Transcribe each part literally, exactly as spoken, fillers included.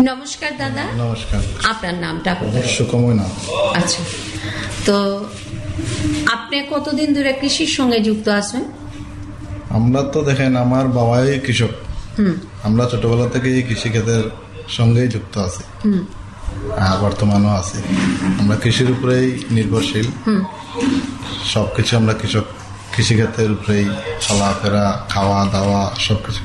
নমস্কার দাদা। নমস্কার। আপনার নামটা? সুকময় নাম। আচ্ছা, তো আপনি কতদিন ধরে কৃষির সঙ্গে যুক্ত আছেন? আমরা তো দেখেন আমার বাবাই কৃষক, আমরা ছোটবেলা থেকে কৃষি ক্ষেত্রের সঙ্গেই যুক্ত আছি, আর বর্তমানও আছি। আমরা কৃষির উপরেই নির্ভরশীল, সবকিছু আমরা কৃষক কৃষিক্ষেত্রের উপরেই চলাফেরা, খাওয়া দাওয়া সবকিছু।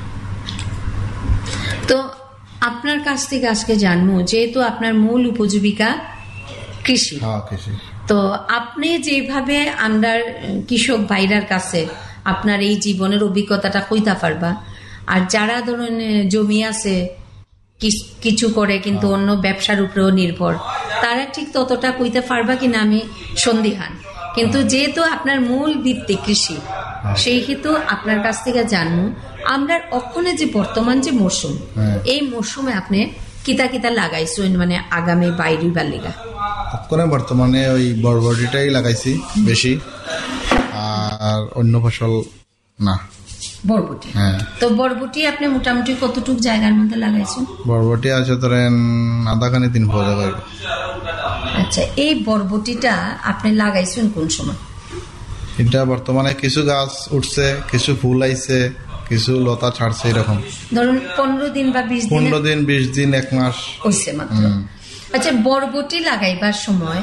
তো আপনার কাছ থেকে আজকে জানবো, যেহেতু আপনার মূল উপজীবিকা কৃষি, হ্যাঁ কৃষি, তো আপনি যেভাবে আন্ডার কৃষক ভাইরার কাছে আপনার এই জীবনের অভিজ্ঞতাটা কইতা পারবা, আর যারা ধরুন জমি আছে কিছু করে কিন্তু অন্য ব্যবসার উপরেও নির্ভর, তারা ঠিক ততটা কইতে পারবা কিনা আমি সন্দিহান। কিন্তু যেহেতু আপনার মূল ভিত্তি কৃষি, সেই হেতু আপনার কাছ থেকে জানবো আমরা অক্ষণে যে বর্তমান যে মৌসুম, এই মৌসুমে আপনি কিতা কিতা লাগাইছেন, মানে আগামী বাইরে বালিগা। অক্ষণে বর্তমানে ওই বরবটিটাই লাগাইছি বেশি, আর অন্য ফসল না। বরবটি, হ্যাঁ। তো বরবটি আপনি মোটামুটি কতটুক জায়গার মধ্যে লাগাইছেন? বরবটি আছে ধরেন আধাখানি তিন পয়সা করে। আচ্ছা, এই বরবটিটা আপনি লাগাইছেন কোন সময়? এটা বর্তমানে কিছু গাছ উঠছে, কিছু ফুল আইছে, কিছু লতা ছাড়ছে, এরকম ধরুন পনেরো দিন বা বিশ দিন পনেরো দিন বিশ দিন এক মাস হইছে মাত্র। আচ্ছা, বরবটি লাগাইবার সময়